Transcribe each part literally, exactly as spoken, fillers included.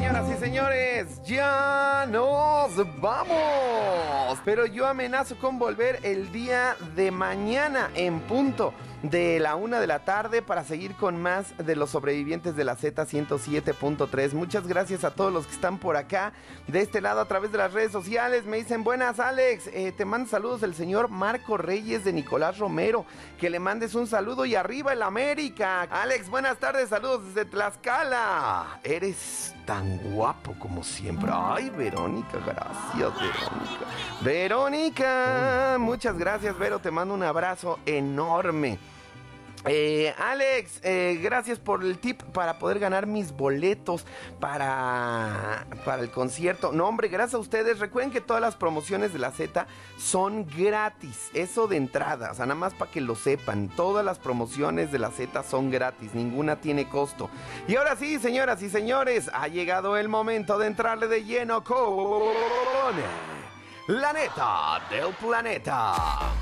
Señoras y señores, ya nos vamos. Pero yo amenazo con volver el día de mañana en punto de la una de la tarde para seguir con más de los sobrevivientes de la Z ciento siete punto tres. Muchas gracias a todos los que están por acá, de este lado a través de las redes sociales. Me dicen, buenas Alex, eh, te manda saludos el señor Marco Reyes de Nicolás Romero, que le mandes un saludo y arriba el América. Alex, buenas tardes, saludos desde Tlaxcala. Eres tan guapo como siempre. Ay, Verónica, gracias, Verónica. Verónica, muchas gracias, Vero, te mando un abrazo enorme. Eh, Alex, eh, gracias por el tip para poder ganar mis boletos para, para el concierto. No, hombre, gracias a ustedes. Recuerden que todas las promociones de la Z son gratis, eso de entrada, o sea, nada más para que lo sepan. Todas las promociones de la Z son gratis, ninguna tiene costo. Y ahora sí, señoras y señores, ha llegado el momento de entrarle de lleno con la neta del planeta.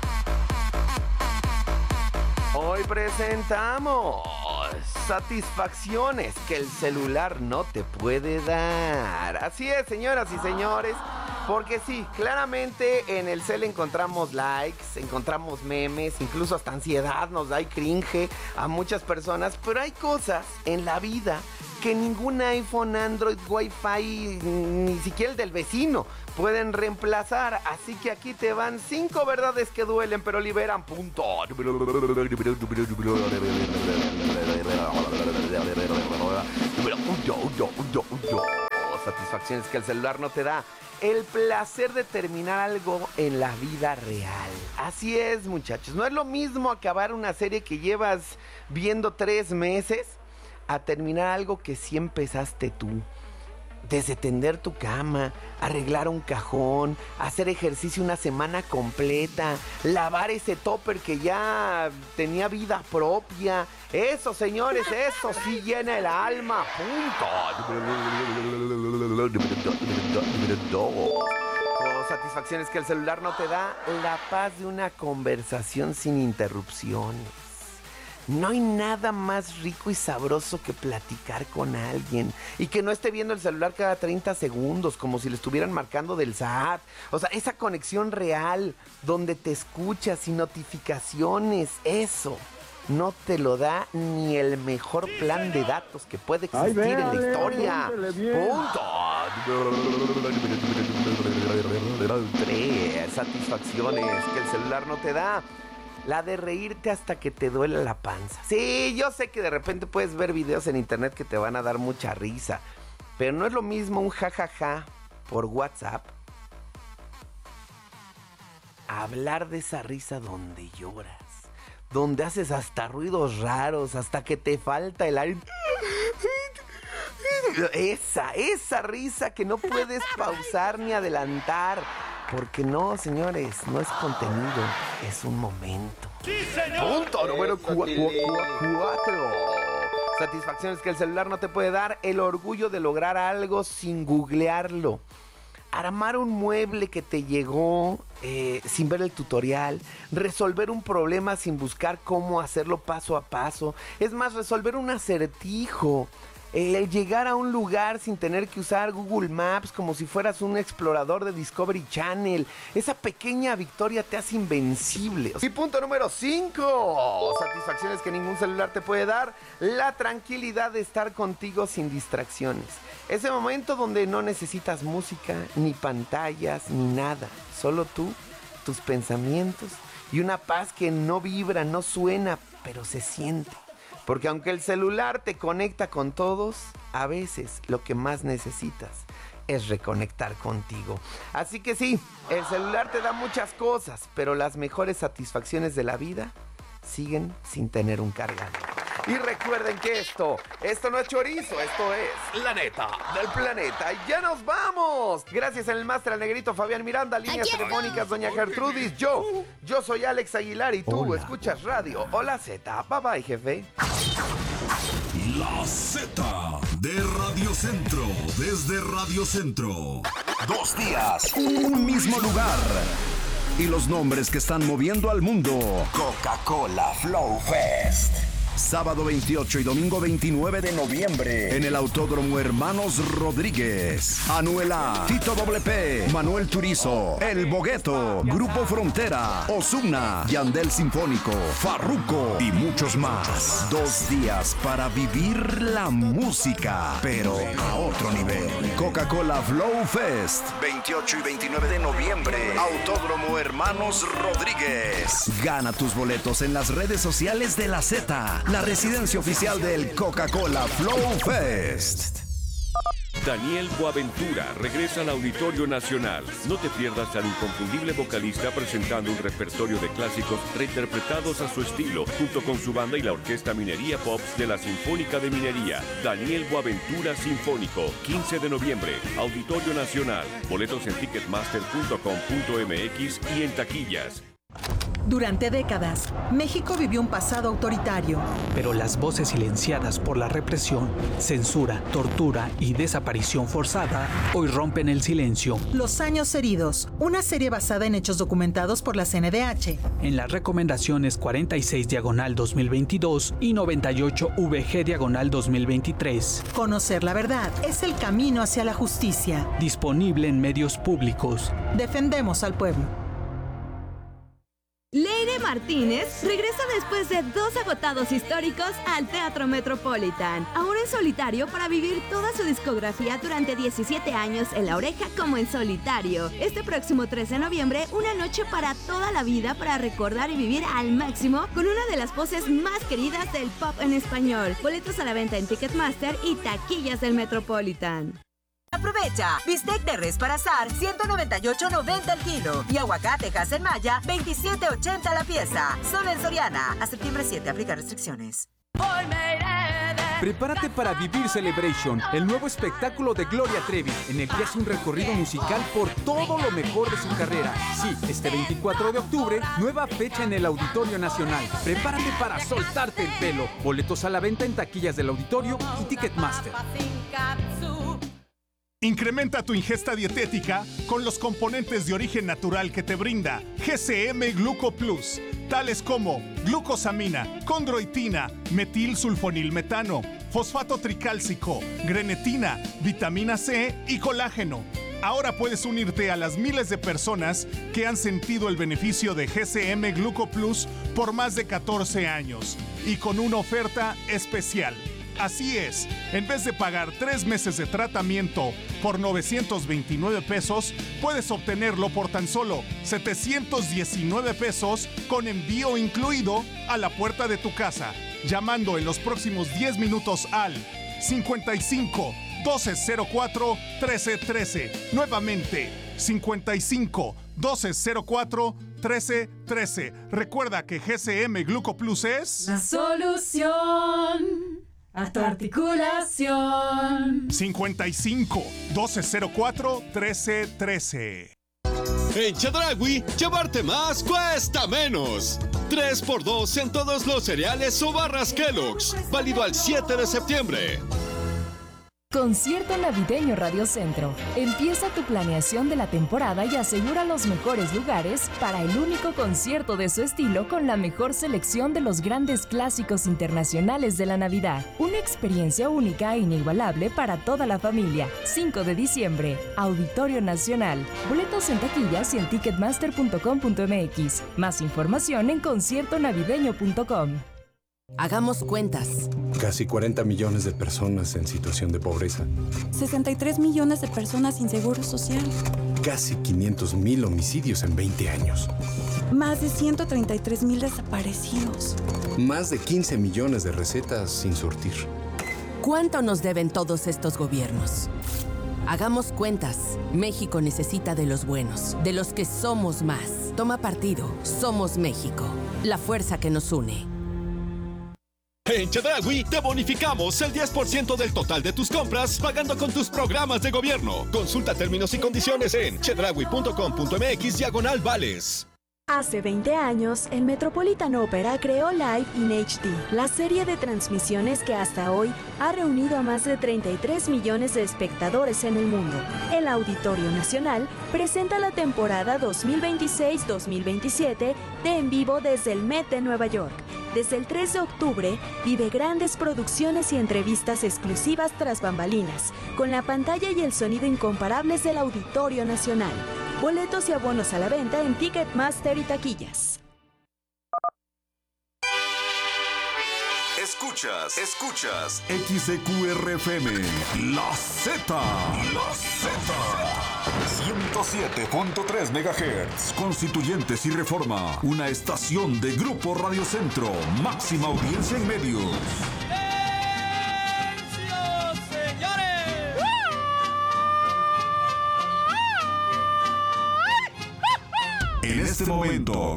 Hoy presentamos satisfacciones que el celular no te puede dar. Así es, señoras y señores, porque sí, claramente en el cel encontramos likes, encontramos memes, incluso hasta ansiedad nos da y cringe a muchas personas, pero hay cosas en la vida que ningún iPhone, Android, Wi-Fi, ni siquiera el del vecino pueden reemplazar. Así que aquí te van cinco verdades que duelen pero liberan. Punto. Satisfacciones que el celular no te da. El placer de terminar algo en la vida real. Así es, muchachos. No es lo mismo acabar una serie que llevas viendo tres meses a terminar algo que sí empezaste tú. Desde tender tu cama, arreglar un cajón, hacer ejercicio una semana completa, lavar ese topper que ya tenía vida propia. Eso, señores, eso sí llena el alma. Punto. Oh, satisfacciones que el celular no te da. La paz de una conversación sin interrupciones. No hay nada más rico y sabroso que platicar con alguien y que no esté viendo el celular cada treinta segundos como si le estuvieran marcando del S A T. O sea, esa conexión real donde te escuchas sin notificaciones, eso no te lo da ni el mejor plan de datos que puede existir Ay, véale, en la historia. Punto. Tres satisfacciones que el celular no te da. La de reírte hasta que te duele la panza. Sí, yo sé que de repente puedes ver videos en internet que te van a dar mucha risa, pero no es lo mismo un jajaja por WhatsApp a hablar de esa risa donde lloras, donde haces hasta ruidos raros, hasta que te falta el aire. Esa, esa risa que no puedes pausar ni adelantar. Porque no, señores, no es contenido, es un momento. ¡Sí, señor! Punto número cu- cu- cu- cuatro. Satisfacciones que el celular no te puede dar. El orgullo de lograr algo sin googlearlo. Armar un mueble que te llegó eh, sin ver el tutorial. Resolver un problema sin buscar cómo hacerlo paso a paso. Es más, resolver un acertijo. El llegar a un lugar sin tener que usar Google Maps como si fueras un explorador de Discovery Channel. Esa pequeña victoria te hace invencible. Y punto número cinco. Satisfacciones que ningún celular te puede dar. La tranquilidad de estar contigo sin distracciones. Ese momento donde no necesitas música, ni pantallas, ni nada. Solo tú, tus pensamientos y una paz que no vibra, no suena, pero se siente. Porque aunque el celular te conecta con todos, a veces lo que más necesitas es reconectar contigo. Así que sí, el celular te da muchas cosas, pero las mejores satisfacciones de la vida siguen sin tener un cargador. Y recuerden que esto, esto no es chorizo, esto es la neta del planeta. ¡Ya nos vamos! Gracias en el máster al negrito Fabián Miranda, líneas telefónicas doña Gertrudis. Yo, yo soy Alex Aguilar y tú Hola. Escuchas radio. Hola Z, bye bye jefe. La Z de Radio Centro, desde Radio Centro. Dos días, un mismo lugar. Y los nombres que están moviendo al mundo. Coca-Cola Flow Fest. Sábado veintiocho y domingo veintinueve de noviembre en el Autódromo Hermanos Rodríguez. Anuela, Tito Doble P, Manuel Turizo, El Bogueto, Grupo Frontera, Ozuna, Yandel Sinfónico, Farruko y muchos más. Dos días para vivir la música, pero a otro nivel. Coca-Cola Flow Fest, veintiocho y veintinueve de noviembre, Autódromo Hermanos Rodríguez. Gana tus boletos en las redes sociales de La Z, la residencia oficial del Coca-Cola Flow Fest. Daniel Boaventura regresa al Auditorio Nacional. No te pierdas al inconfundible vocalista presentando un repertorio de clásicos reinterpretados a su estilo, junto con su banda y la Orquesta Minería Pops de la Sinfónica de Minería. Daniel Boaventura Sinfónico, quince de noviembre, Auditorio Nacional. Boletos en ticketmaster punto com punto m x y en taquillas. Durante décadas, México vivió un pasado autoritario. Pero las voces silenciadas por la represión, censura, tortura y desaparición forzada hoy rompen el silencio. Los años heridos, una serie basada en hechos documentados por la C N D H. En las recomendaciones cuarenta y seis diagonal dos mil veintidós y noventa y ocho V G diagonal dos mil veintitrés. Conocer la verdad es el camino hacia la justicia. Disponible en medios públicos. Defendemos al pueblo. Leire Martínez regresa después de dos agotados históricos al Teatro Metropolitan, ahora en solitario para vivir toda su discografía durante diecisiete años en La Oreja como en solitario. Este próximo trece de noviembre, una noche para toda la vida para recordar y vivir al máximo con una de las voces más queridas del pop en español. Boletos a la venta en Ticketmaster y taquillas del Metropolitan. Aprovecha, bistec de res para asar, ciento noventa y ocho noventa el kilo. Y aguacate en Maya, veintisiete ochenta la pieza. Solo en Soriana. A septiembre siete, aplica restricciones. Prepárate para vivir Celebration, el nuevo espectáculo de Gloria Trevi, en el que hace un recorrido musical por todo lo mejor de su carrera. Sí, este veinticuatro de octubre, nueva fecha en el Auditorio Nacional. Prepárate para soltarte el pelo. Boletos a la venta en taquillas del auditorio y Ticketmaster. Incrementa tu ingesta dietética con los componentes de origen natural que te brinda G C M Gluco Plus, tales como glucosamina, condroitina, metilsulfonilmetano, fosfato tricálcico, grenetina, vitamina C y colágeno. Ahora puedes unirte a las miles de personas que han sentido el beneficio de G C M Gluco Plus por más de catorce años y con una oferta especial. Así es, en vez de pagar tres meses de tratamiento por novecientos veintinueve pesos, puedes obtenerlo por tan solo setecientos diecinueve pesos con envío incluido a la puerta de tu casa, llamando en los próximos diez minutos al cincuenta y cinco, doce cero cuatro, trece trece. Nuevamente, cincuenta y cinco, doce cero cuatro, trece trece. Recuerda que G C M Gluco Plus es la solución a tu articulación. cincuenta y cinco, doce cero cuatro, trece trece. En Chedraui, llevarte más cuesta menos. tres por dos en todos los cereales o barras Kellogg's. Válido al siete de septiembre. Concierto Navideño Radio Centro. Empieza tu planeación de la temporada y asegura los mejores lugares para el único concierto de su estilo con la mejor selección de los grandes clásicos internacionales de la Navidad. Una experiencia única e inigualable para toda la familia. cinco de diciembre, Auditorio Nacional. Boletos en taquillas y en ticketmaster punto com punto m x. Más información en concierto navideño punto com. Hagamos cuentas. Casi cuarenta millones de personas en situación de pobreza. sesenta y tres millones de personas sin seguro social. Casi quinientos mil homicidios en veinte años. Más de ciento treinta y tres mil desaparecidos. Más de quince millones de recetas sin surtir. ¿Cuánto nos deben todos estos gobiernos? Hagamos cuentas. México necesita de los buenos, de los que somos más. Toma partido. Somos México. La fuerza que nos une. En Chedraui te bonificamos el diez por ciento del total de tus compras pagando con tus programas de gobierno. Consulta términos y condiciones en chedraui punto com punto m x diagonal vales. Hace veinte años, el Metropolitan Opera creó Live in H D, la serie de transmisiones que hasta hoy ha reunido a más de treinta y tres millones de espectadores en el mundo. El Auditorio Nacional presenta la temporada dos mil veintiséis dos mil veintisiete de En Vivo desde el Met de Nueva York. Desde el tres de octubre, vive grandes producciones y entrevistas exclusivas tras bambalinas, con la pantalla y el sonido incomparables del Auditorio Nacional. Boletos y abonos a la venta en Ticketmaster y taquillas. Escuchas, escuchas X E Q R F M, La Z, La Z, ciento siete punto tres megahertz, Constituyentes y Reforma, una estación de Grupo Radio Centro, máxima audiencia en medios. En este momento